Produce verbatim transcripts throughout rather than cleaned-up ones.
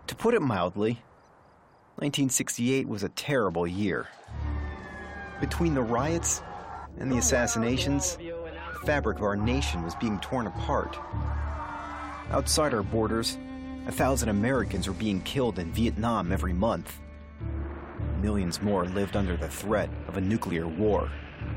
To put it mildly, nineteen sixty-eight was a terrible year. Between the riots and the assassinations, the fabric of our nation was being torn apart. Outside our borders, a thousand Americans were being killed in Vietnam every month. Millions more lived under the threat of a nuclear war.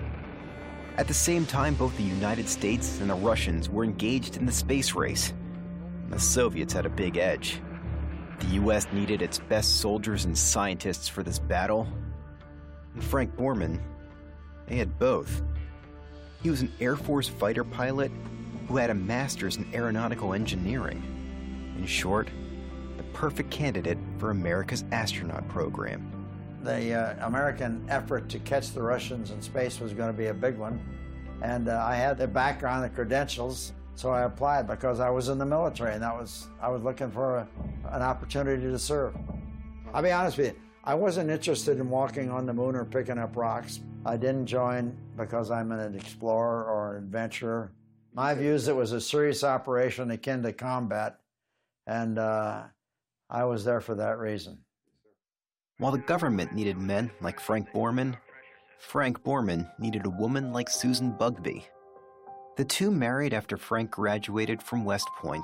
At the same time, both the United States and the Russians were engaged in the space race. The Soviets had a big edge. The U S needed its best soldiers and scientists for this battle. And Frank Borman, they had both. He was an Air Force fighter pilot who had a master's in aeronautical engineering. In short, the perfect candidate for America's astronaut program. The uh, American effort to catch the Russians in space was going to be a big one. And uh, I had the background, the credentials, so I applied because I was in the military, and that was, I was looking for a, an opportunity to serve. I'll be honest with you, I wasn't interested in walking on the moon or picking up rocks. I didn't join because I'm an explorer or an adventurer. My view is it was a serious operation akin to combat, and uh, I was there for that reason. While the government needed men like Frank Borman, Frank Borman needed a woman like Susan Bugbee. The two married after Frank graduated from West Point.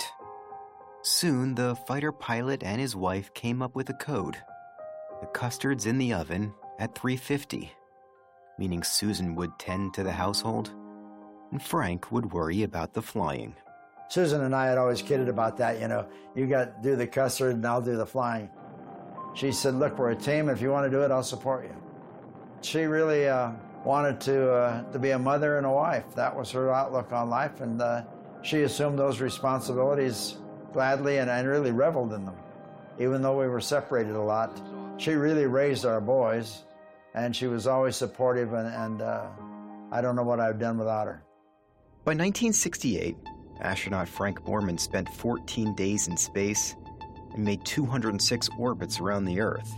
Soon, the fighter pilot and his wife came up with a code. The custard's in the oven at three fifty, meaning Susan would tend to the household, and Frank would worry about the flying. Susan and I had always kidded about that, you know, you got to do the custard and I'll do the flying. She said, look, we're a team. If you want to do it, I'll support you. She really uh, wanted to, uh, to be a mother and a wife. That was her outlook on life, and uh, she assumed those responsibilities gladly and, and really reveled in them. Even though we were separated a lot, she really raised our boys, and she was always supportive, and, and uh, I don't know what I've done without her. By nineteen sixty-eight, astronaut Frank Borman spent fourteen days in space and made two hundred six orbits around the Earth.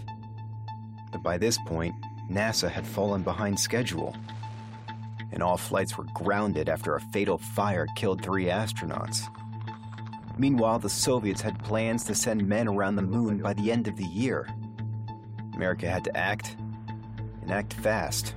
But by this point, NASA had fallen behind schedule, and all flights were grounded after a fatal fire killed three astronauts. Meanwhile, the Soviets had plans to send men around the moon by the end of the year. America had to act, and act fast.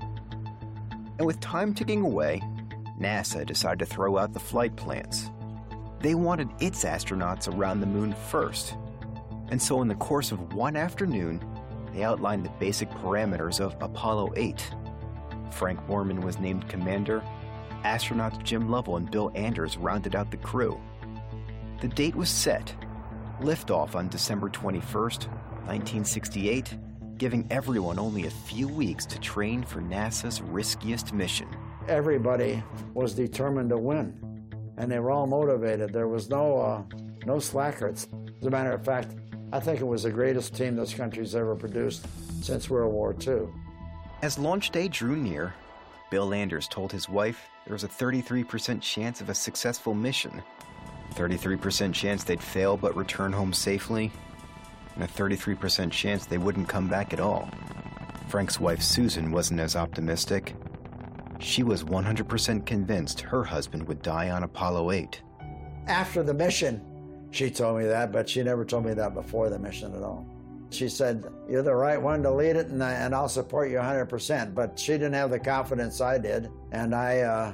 And with time ticking away, NASA decided to throw out the flight plans. They wanted its astronauts around the moon first. And so in the course of one afternoon, they outlined the basic parameters of Apollo eight. Frank Borman was named commander. Astronauts Jim Lovell and Bill Anders rounded out the crew. The date was set, liftoff on December twenty-first, nineteen sixty-eight, giving everyone only a few weeks to train for NASA's riskiest mission. Everybody was determined to win, and they were all motivated. There was no, uh, no slackers. As a matter of fact, I think it was the greatest team this country's ever produced since World War Two. As launch day drew near, Bill Anders told his wife there was a thirty-three percent chance of a successful mission, thirty-three percent chance they'd fail but return home safely, and a thirty-three percent chance they wouldn't come back at all. Frank's wife Susan wasn't as optimistic. She was one hundred percent convinced her husband would die on Apollo eight. After the mission, she told me that, but she never told me that before the mission at all. She said, you're the right one to lead it, and, I, and I'll support you one hundred percent. But she didn't have the confidence I did, and I, uh,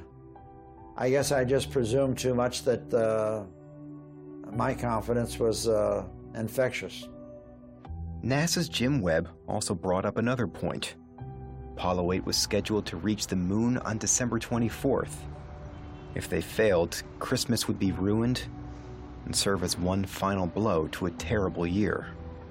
I guess I just presumed too much that uh, my confidence was uh, infectious. NASA's Jim Webb also brought up another point. Apollo eight was scheduled to reach the moon on December twenty-fourth. If they failed, Christmas would be ruined and serve as one final blow to a terrible year.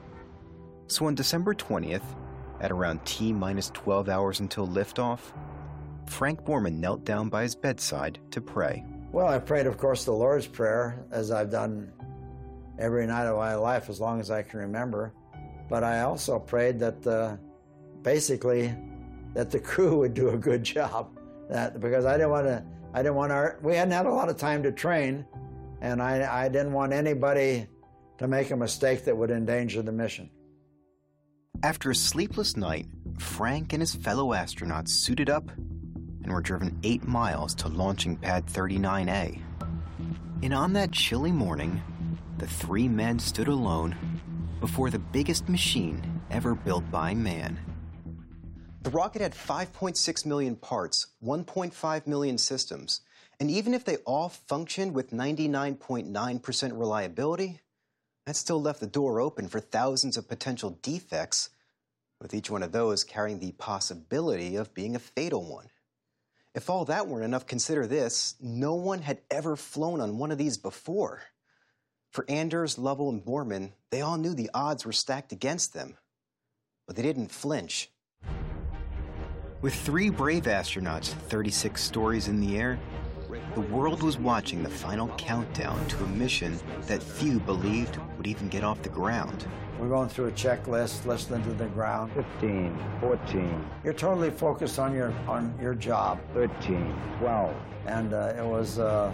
So on December twentieth, at around T minus twelve hours until liftoff, Frank Borman knelt down by his bedside to pray. Well, I prayed, of course, the Lord's Prayer, as I've done every night of my life as long as I can remember. But I also prayed that, uh, basically, that the crew would do a good job. That because I didn't want to, I didn't want our, we hadn't had a lot of time to train, and I, I didn't want anybody to make a mistake that would endanger the mission. After a sleepless night, Frank and his fellow astronauts suited up and were driven eight miles to launching pad thirty-nine A. And on that chilly morning, the three men stood alone before the biggest machine ever built by man. The rocket had five point six million parts, one point five million systems, and even if they all functioned with ninety-nine point nine percent reliability, that still left the door open for thousands of potential defects, with each one of those carrying the possibility of being a fatal one. If all that weren't enough, consider this: no one had ever flown on one of these before. For Anders, Lovell, and Borman, they all knew the odds were stacked against them, but they didn't flinch. With three brave astronauts, thirty-six stories in the air, the world was watching the final countdown to a mission that few believed would even get off the ground. We're going through a checklist, listening to the ground. fifteen, fourteen. You're totally focused on your on your job. thirteen, twelve. And uh, it was uh,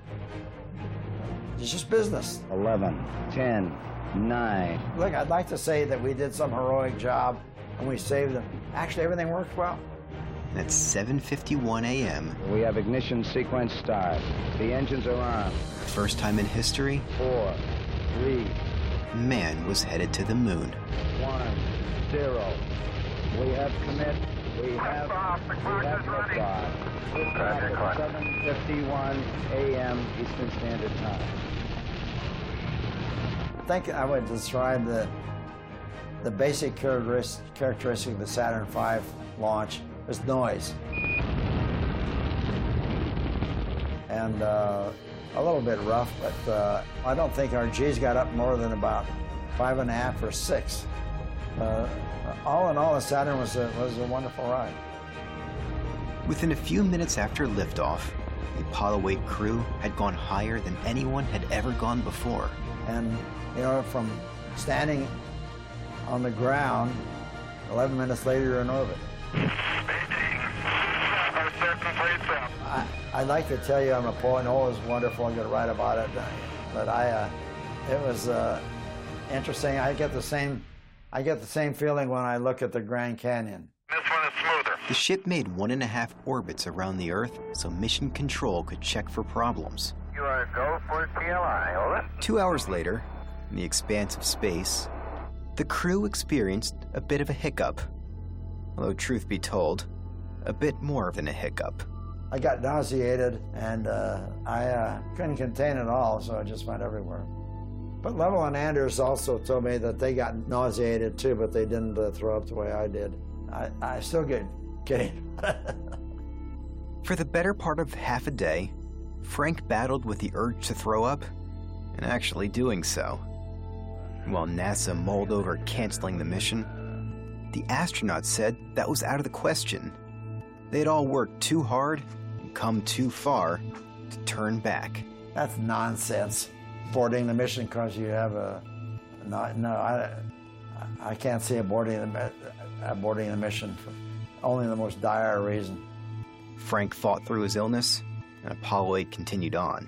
it's just business. eleven, ten, nine. Look, I'd like to say that we did some heroic job and we saved them. Actually, everything worked well. At seven fifty-one a m We have ignition sequence start. The engines are on. First time in history, Four, three, man was headed to the moon. one, zero. We have commit. We have, we have liftoff. Liftoff at seven fifty-one a m Eastern Standard Time. I think I would describe the the basic characteristic, characteristic of the Saturn five launch as noise. And uh, a little bit rough, but uh, I don't think our G's got up more than about five and a half or six. Uh, all in all, the Saturn was a, was a wonderful ride. Within a few minutes after liftoff, the Apollo eight crew had gone higher than anyone had ever gone before. And, you know, from standing on the ground, eleven minutes later, you're in orbit. I, I'd like to tell you I'm a poet, and oh, it was wonderful, I'm going to write about it, but I, uh, it was uh, interesting. I get the same, I get the same feeling when I look at the Grand Canyon. This one is smoother. The ship made one and a half orbits around the Earth so Mission Control could check for problems. You are go for T L I, over. Two hours later, in the expanse of space, the crew experienced a bit of a hiccup. Although, truth be told, a bit more than a hiccup. I got nauseated, and uh, I uh, couldn't contain it all, so it just went everywhere. But Lovell and Anders also told me that they got nauseated too, but they didn't uh, throw up the way I did. I, I still get kidding. For the better part of half a day, Frank battled with the urge to throw up, and actually doing so. While NASA mulled over canceling the mission, the astronauts said that was out of the question. They'd all worked too hard and come too far to turn back. That's nonsense. Boarding the mission because you have a... No, no I, I can't see aborting the, aborting the mission for only the most dire reason. Frank fought through his illness, and Apollo eight continued on.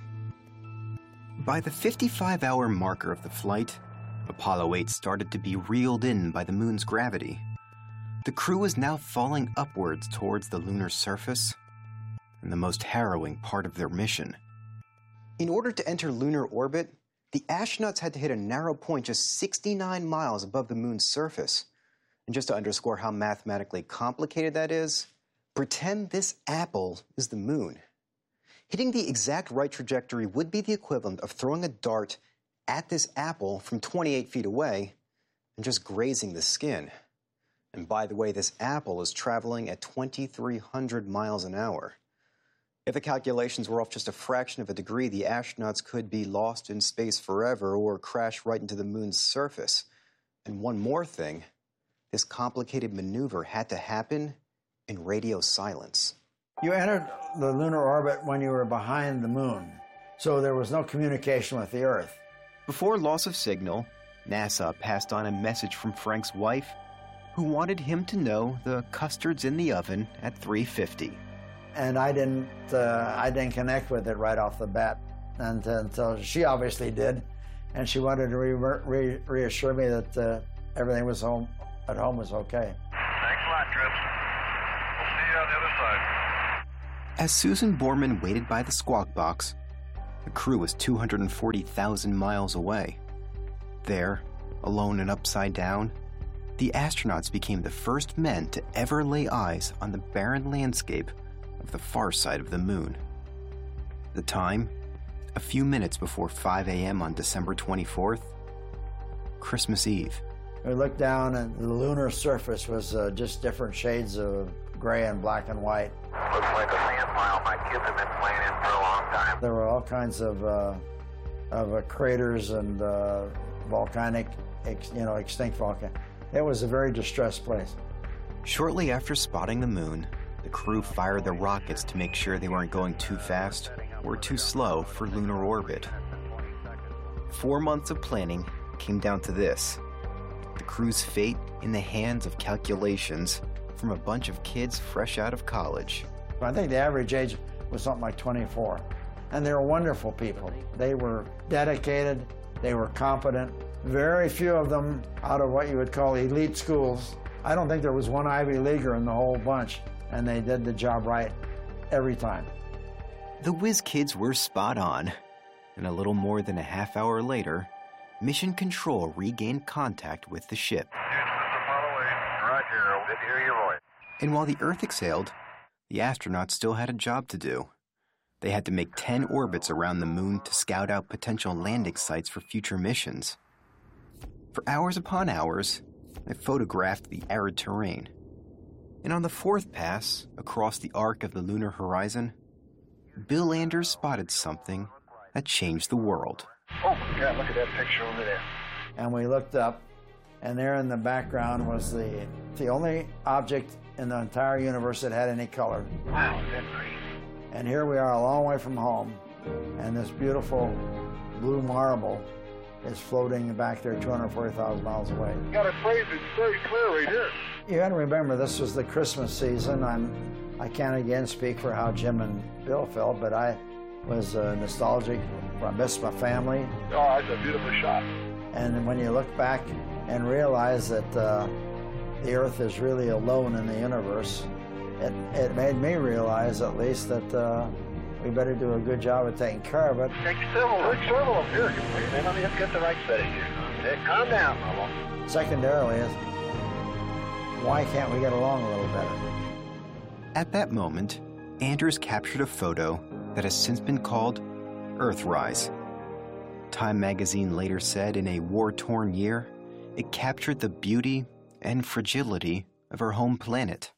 By the fifty-five hour marker of the flight, Apollo eight started to be reeled in by the moon's gravity. The crew was now falling upwards towards the lunar surface, and the most harrowing part of their mission. In order to enter lunar orbit, the astronauts had to hit a narrow point just sixty-nine miles above the moon's surface. And just to underscore how mathematically complicated that is, pretend this apple is the moon. Hitting the exact right trajectory would be the equivalent of throwing a dart at this apple from twenty-eight feet away and just grazing the skin. And by the way, this apple is traveling at twenty-three hundred miles an hour. If the calculations were off just a fraction of a degree, the astronauts could be lost in space forever or crash right into the moon's surface. And one more thing, this complicated maneuver had to happen in radio silence. You entered the lunar orbit when you were behind the moon, so there was no communication with the Earth. Before loss of signal, NASA passed on a message from Frank's wife, who wanted him to know the custard's in the oven at three fifty. And I didn't, uh, I didn't connect with it right off the bat until, until she obviously did, and she wanted to re re reassure me that uh, everything was home at home was okay. Thanks a lot, troops. We'll see you on the other side. As Susan Borman waited by the squawk box, The crew was two hundred forty thousand miles away. There, alone and upside down, the astronauts became the first men to ever lay eyes on the barren landscape of the far side of the moon. The time, a few minutes before five a.m. on December twenty-fourth, Christmas Eve. We looked down and the lunar surface was uh, just different shades of gray and black and white. Looks like a sand pile my kids have been playing in for a long time. There were all kinds of, uh, of uh, craters and uh, volcanic, ex, you know, extinct volcano. It was a very distressed place. Shortly after spotting the moon, the crew fired their rockets to make sure they weren't going too fast or too slow for lunar orbit. Four months of planning came down to this: the crew's fate in the hands of calculations from a bunch of kids fresh out of college. I think the average age was something like twenty-four. And they were wonderful people. They were dedicated, they were competent. Very few of them out of what you would call elite schools. I don't think there was one Ivy Leaguer in the whole bunch, and they did the job right every time. The whiz kids were spot on, and a little more than a half hour later, Mission Control regained contact with the ship. Houston, Apollo eight. Roger. Good to hear your voice. And while the Earth exhaled, the astronauts still had a job to do. They had to make ten orbits around the moon to scout out potential landing sites for future missions. For hours upon hours, they photographed the arid terrain. And on the fourth pass, across the arc of the lunar horizon, Bill Anders spotted something that changed the world. Oh, my God, look at that picture over there. And we looked up, and there in the background was the, the only object in the entire universe that had any color. Wow, is that pretty? And here we are a long way from home, and this beautiful blue marble is floating back there two hundred forty thousand miles away. You got to phrase it very clear right here. You got to remember, this was the Christmas season. I'm, I can't again speak for how Jim and Bill felt, but I was uh, nostalgic. I missed my family. Oh, that's a beautiful shot. And when you look back and realize that uh, the Earth is really alone in the universe, it, it made me realize at least that uh, we better do a good job of taking care of it. Take several, take several up here. Man, let me just get the right setting here. Okay, calm down, Pablo. Secondarily is, why can't we get along a little better? At that moment, Anders captured a photo that has since been called Earthrise. Time magazine later said in a war-torn year, it captured the beauty and fragility of our home planet.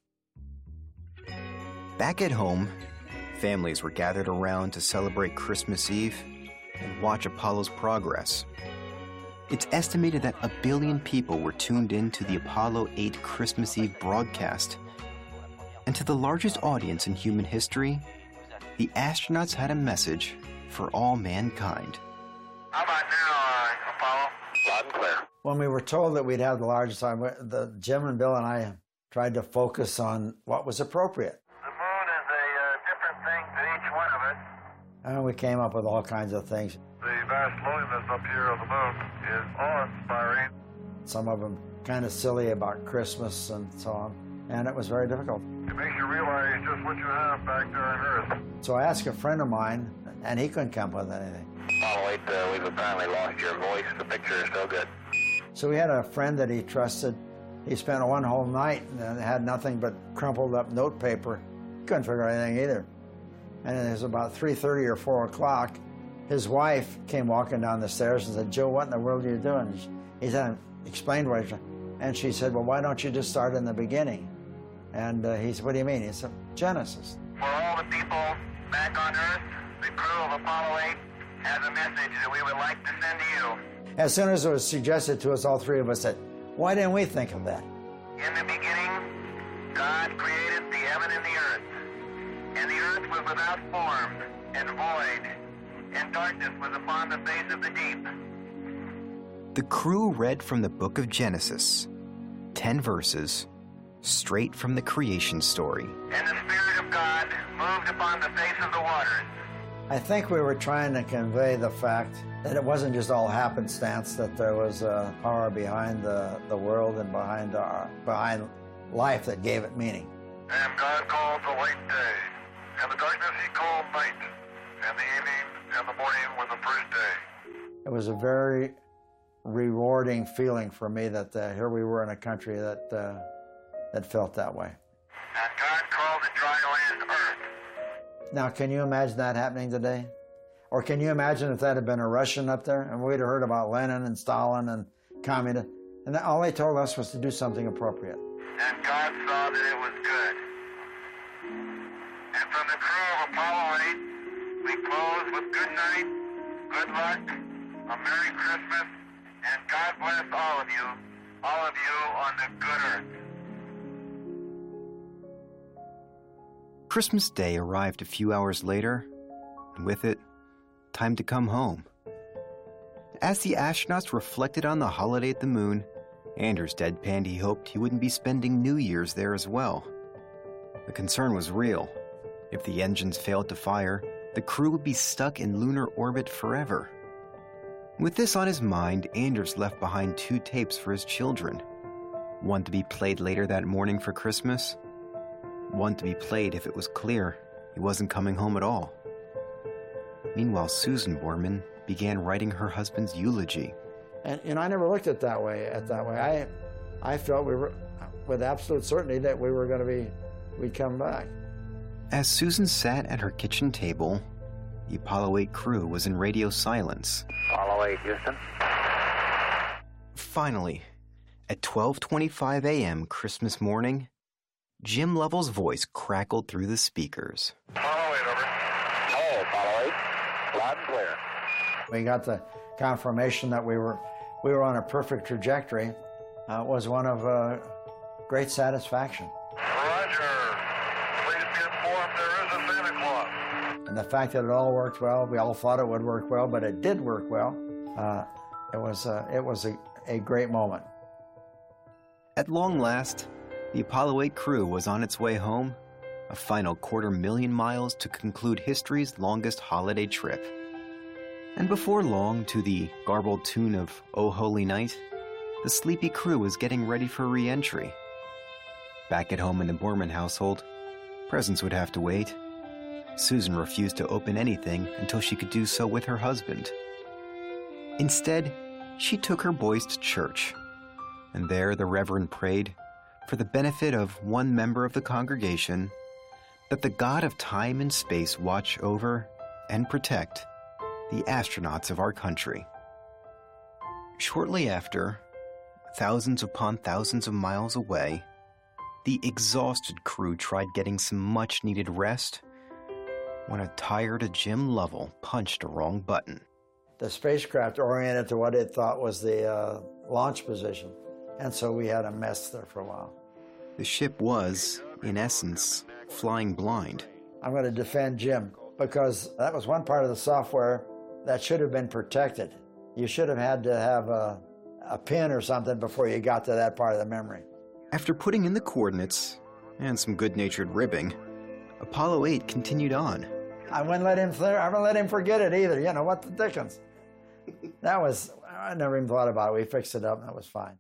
Back at home, families were gathered around to celebrate Christmas Eve and watch Apollo's progress. It's estimated that a billion people were tuned in to the Apollo eight Christmas Eve broadcast. And to the largest audience in human history, the astronauts had a message for all mankind. How about now, uh, Apollo? Loud and clear. When we were told that we'd have the largest time, the, Jim and Bill and I tried to focus on what was appropriate. The moon is a uh, different thing to each one of us. And we came up with all kinds of things. The vast loneliness up here of the moon is awe-inspiring. Some of them kind of silly about Christmas and so on. And it was very difficult. It makes you realize just what you have back there on Earth. So I asked a friend of mine, and he couldn't come up with anything. Apollo eight, uh, we've apparently lost your voice. The picture is still good. So we had a friend that he trusted. He spent one whole night and had nothing but crumpled up note paper. Couldn't figure out anything either. And it was about three thirty or four o'clock. His wife came walking down the stairs and said, "Joe, what in the world are you doing?" He said, explained what he was. And she said, "Well, why don't you just start in the beginning?" And uh, he said, "What do you mean?" He said, "Genesis." For all the people back on Earth, the crew of Apollo eight has a message that we would like to send to you. As soon as it was suggested to us, all three of us said, "Why didn't we think of that?" In the beginning, God created the heaven and the earth. And the earth was without form and void, and darkness was upon the face of the deep. The crew read from the book of Genesis, ten verses, straight from the creation story. And the Spirit of God moved upon the face of the waters. I think we were trying to convey the fact that it wasn't just all happenstance, that there was a power behind the, the world and behind, our, behind life that gave it meaning. And God called the light day, and the darkness he called night, and the evening and the morning was the first day. It was a very rewarding feeling for me that uh, here we were in a country that uh, that felt that way. And God called the dry land Earth. Now, can you imagine that happening today? Or can you imagine if that had been a Russian up there and we'd have heard about Lenin and Stalin and communism, and all they told us was to do something appropriate. And God saw that it was good. And from the crew of Apollo eight, we close with good night, good luck, a Merry Christmas, and God bless all of you, all of you on the good earth. Christmas Day arrived a few hours later, and with it, time to come home. As the astronauts reflected on the holiday at the moon, Anders deadpanned he hoped he wouldn't be spending New Year's there as well. The concern was real. If the engines failed to fire, the crew would be stuck in lunar orbit forever. With this on his mind, Anders left behind two tapes for his children. One to be played later that morning for Christmas, one to be played if it was clear he wasn't coming home at all. Meanwhile, Susan Borman began writing her husband's eulogy. And you know, I never looked at it that way. At that way, I, I felt we were, with absolute certainty, that we were going to be, we'd come back. As Susan sat at her kitchen table, the Apollo eight crew was in radio silence. Apollo eight, Houston. Finally, at twelve twenty-five a.m. Christmas morning, Jim Lovell's voice crackled through the speakers. Apollo eight, over. Hello, Apollo eight. Loud and clear. We got the confirmation that we were we were on a perfect trajectory. Uh, was one of uh, great satisfaction. Roger. Please be informed there is a Santa Claus. And the fact that it all worked well, we all thought it would work well, but it did work well. Uh, it was uh, it was a, a great moment. At long last, the Apollo eight crew was on its way home, a final quarter million miles to conclude history's longest holiday trip. And before long, to the garbled tune of O Holy Night, the sleepy crew was getting ready for re-entry. Back at home in the Borman household, presents would have to wait. Susan refused to open anything until she could do so with her husband. Instead, she took her boys to church, and there the Reverend prayed, for the benefit of one member of the congregation, that the God of time and space watch over and protect the astronauts of our country. Shortly after, thousands upon thousands of miles away, the exhausted crew tried getting some much-needed rest when a tired Jim Lovell punched a wrong button. The spacecraft oriented to what it thought was the uh, launch position, and so we had a mess there for a while. The ship was, in essence, flying blind. I'm going to defend Jim, because that was one part of the software that should have been protected. You should have had to have a, a pin or something before you got to that part of the memory. After putting in the coordinates and some good-natured ribbing, Apollo eight continued on. I wouldn't let him. Th- I wouldn't let him forget it either. You know what the dickens? That was. I never even thought about it. We fixed it up, and that was fine.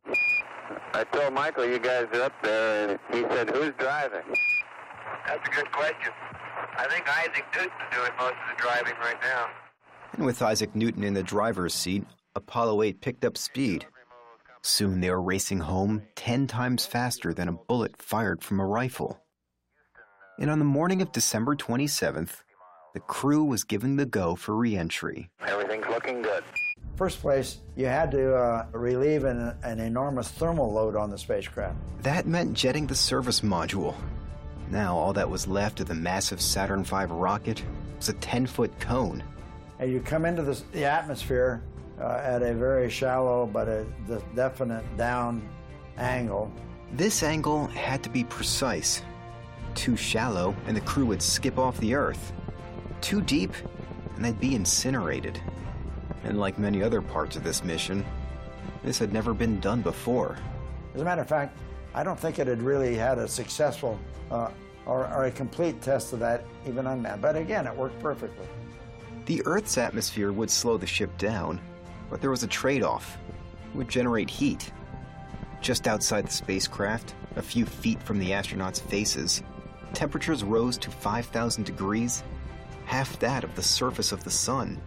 I told Michael you guys are up there, and he said, "Who's driving?" That's a good question. I think Isaac Newton's doing most of the driving right now. And with Isaac Newton in the driver's seat, Apollo eight picked up speed. Soon they were racing home ten times faster than a bullet fired from a rifle. And on the morning of December twenty-seventh, the crew was given the go for re-entry. Everything's looking good. First place, you had to uh, relieve an, an enormous thermal load on the spacecraft. That meant jetting the service module. Now all that was left of the massive Saturn five rocket was a ten-foot cone. And you come into the, the atmosphere uh, at a very shallow but a de- definite down angle. This angle had to be precise. Too shallow, and the crew would skip off the Earth. Too deep, and they'd be incinerated. And like many other parts of this mission, this had never been done before. As a matter of fact, I don't think it had really had a successful uh, or, or a complete test of that, even unmanned. But again, it worked perfectly. The Earth's atmosphere would slow the ship down, but there was a trade-off. It would generate heat. Just outside the spacecraft, a few feet from the astronauts' faces, temperatures rose to five thousand degrees, half that of the surface of the sun.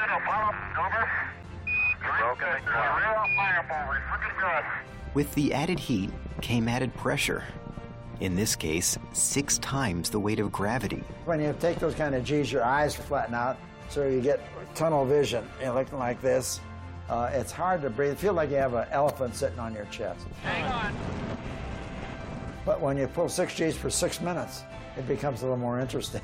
With the added heat came added pressure. In this case, six times the weight of gravity. When you take those kind of G's, your eyes flatten out, so you get tunnel vision, you know, looking like this. Uh, it's hard to breathe. Feel like you have an elephant sitting on your chest. Hang on. But when you pull six G's for six minutes, it becomes a little more interesting.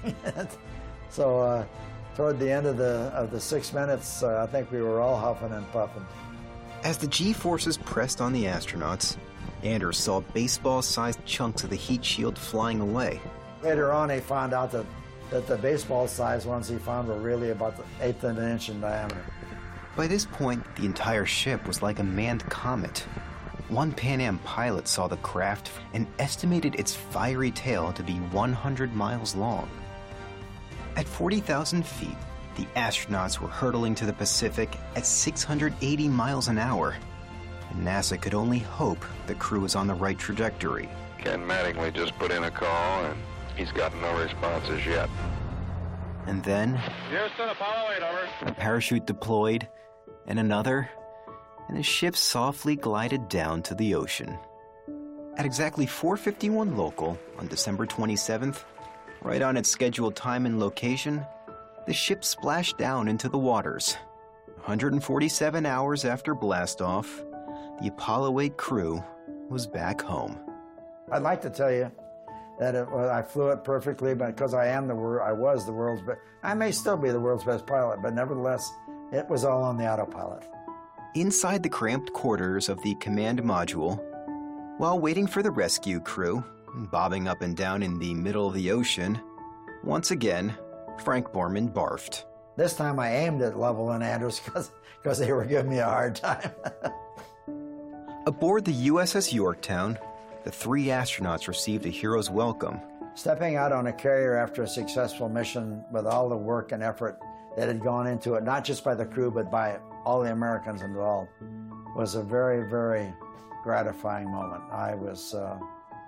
So uh, toward the end of the of the six minutes, uh, I think we were all huffing and puffing. As the G-forces pressed on the astronauts, Anders saw baseball-sized chunks of the heat shield flying away. Later on, he found out that, that the baseball-sized ones he found were really about the eighth of an inch in diameter. By this point, the entire ship was like a manned comet. One Pan Am pilot saw the craft and estimated its fiery tail to be one hundred miles long. At forty thousand feet, the astronauts were hurtling to the Pacific at six hundred eighty miles an hour. And NASA could only hope the crew was on the right trajectory. Ken Mattingly just put in a call, and he's gotten no responses yet. And then, Houston, Apollo eight, over. a parachute deployed, and another, and the ship softly glided down to the ocean. At exactly four fifty-one local on December twenty-seventh, right on its scheduled time and location, the ship splashed down into the waters. one hundred forty-seven hours after blastoff, the Apollo eight crew was back home. I'd like to tell you that it, well, I flew it perfectly because I am the wor- I was the world's best. I may still be the world's best pilot, but nevertheless, it was all on the autopilot. Inside the cramped quarters of the command module, while waiting for the rescue crew, bobbing up and down in the middle of the ocean, once again, Frank Borman barfed. This time I aimed at Lovell and Anders because they were giving me a hard time. Aboard the U S S Yorktown, the three astronauts received a hero's welcome. Stepping out on a carrier after a successful mission with all the work and effort that had gone into it, not just by the crew, but by all the Americans involved, was a very, very gratifying moment. I was, uh,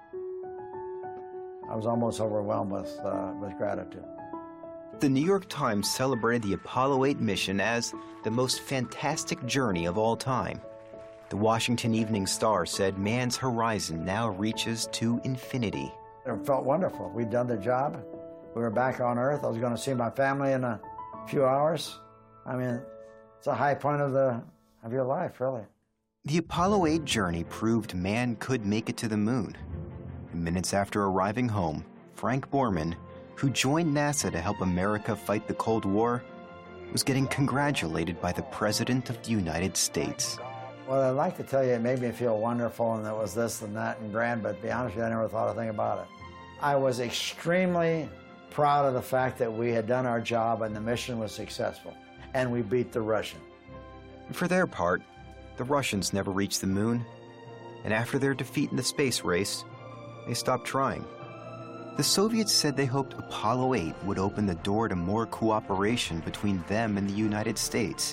I was almost overwhelmed with, uh, with gratitude. The New York Times celebrated the Apollo eight mission as the most fantastic journey of all time. The Washington Evening Star said man's horizon now reaches to infinity. It felt wonderful. We'd done the job. We were back on Earth. I was going to see my family in a few hours. I mean, it's a high point of the of your life, really. The Apollo eight journey proved man could make it to the moon. Minutes after arriving home, Frank Borman, who joined NASA to help America fight the Cold War, was getting congratulated by the President of the United States. Well, I'd like to tell you it made me feel wonderful and it was this and that and grand, but to be honest with you, I never thought a thing about it. I was extremely proud of the fact that we had done our job and the mission was successful, and we beat the Russian. For their part, the Russians never reached the moon, and after their defeat in the space race, they stopped trying. The Soviets said they hoped Apollo eight would open the door to more cooperation between them and the United States.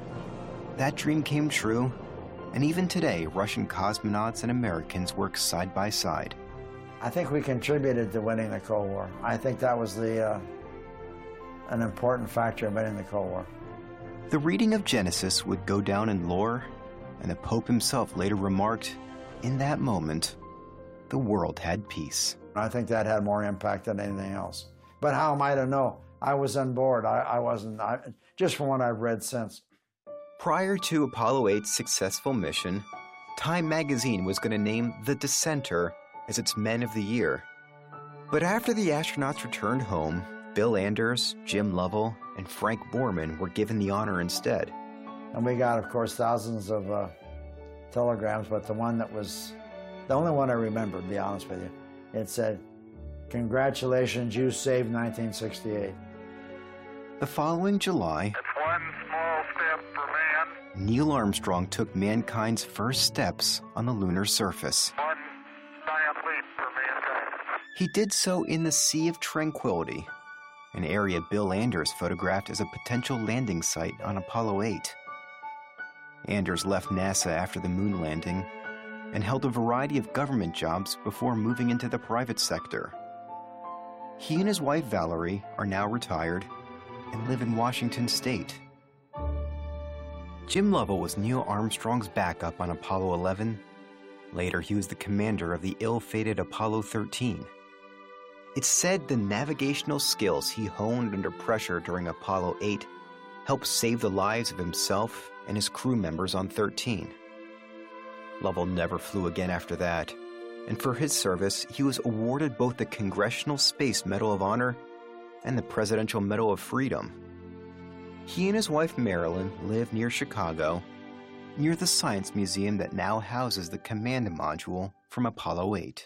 That dream came true, and even today, Russian cosmonauts and Americans work side by side. I think we contributed to winning the Cold War. I think that was the uh, an important factor in winning the Cold War. The reading of Genesis would go down in lore, and the Pope himself later remarked, in that moment, the world had peace. I think that had more impact than anything else. But how am I to know? I was on board. I, I wasn't, I, just from what I've read since. Prior to Apollo eight's successful mission, Time magazine was going to name The Dissenter as its Men of the Year. But after the astronauts returned home, Bill Anders, Jim Lovell, and Frank Borman were given the honor instead. And we got, of course, thousands of uh, telegrams, but the one that was, the only one I remember, to be honest with you, it said, "Congratulations, you saved nineteen sixty-eight. The following July, It's one small step for man, Neil Armstrong took mankind's first steps on the lunar surface. one giant leap for mankind. He did so in the Sea of Tranquility, an area Bill Anders photographed as a potential landing site on Apollo eight. Anders left NASA after the moon landing and held a variety of government jobs before moving into the private sector. He and his wife Valerie are now retired and live in Washington State. Jim Lovell was Neil Armstrong's backup on Apollo eleven. Later, he was the commander of the ill-fated Apollo thirteen. It's said the navigational skills he honed under pressure during Apollo eight helped save the lives of himself and his crew members on thirteen. Lovell never flew again after that, and for his service, he was awarded both the Congressional Space Medal of Honor and the Presidential Medal of Freedom. He and his wife Marilyn live near Chicago, near the science museum that now houses the command module from Apollo eight.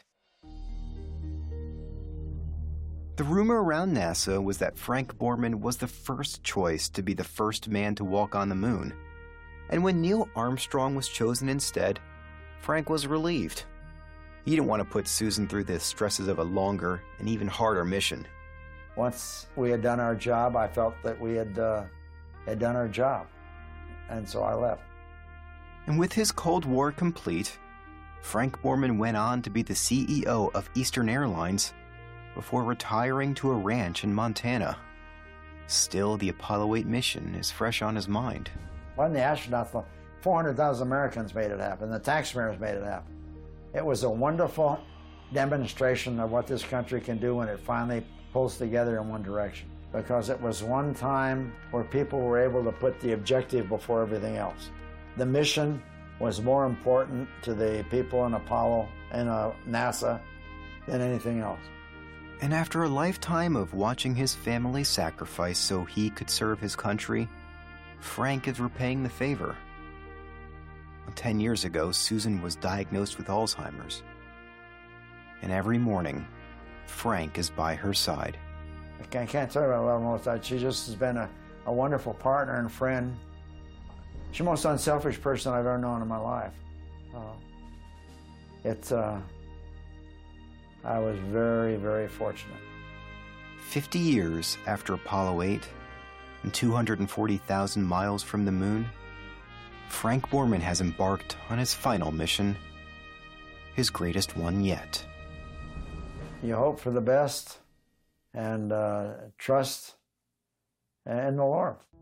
The rumor around NASA was that Frank Borman was the first choice to be the first man to walk on the moon. And when Neil Armstrong was chosen instead, Frank was relieved. He didn't want to put Susan through the stresses of a longer and even harder mission. Once we had done our job, I felt that we had, uh, had done our job, and so I left. And with his Cold War complete, Frank Borman went on to be the C E O of Eastern Airlines before retiring to a ranch in Montana. Still, the Apollo eight mission is fresh on his mind. When the astronauts, four hundred thousand Americans made it happen. The taxpayers made it happen. It was a wonderful demonstration of what this country can do when it finally pulls together in one direction. Because it was one time where people were able to put the objective before everything else. The mission was more important to the people in Apollo and uh, NASA than anything else. And after a lifetime of watching his family sacrifice so he could serve his country, Frank is repaying the favor. Ten years ago, Susan was diagnosed with Alzheimer's. And every morning, Frank is by her side. I can't tell you what I love most. She just has been a, a wonderful partner and friend. She's the most unselfish person I've ever known in my life. Uh, it's, uh, I was very, very fortunate. Fifty years after Apollo eight and two hundred forty thousand miles from the moon, Frank Borman has embarked on his final mission, his greatest one yet. You hope for the best and uh, trust in the Lord.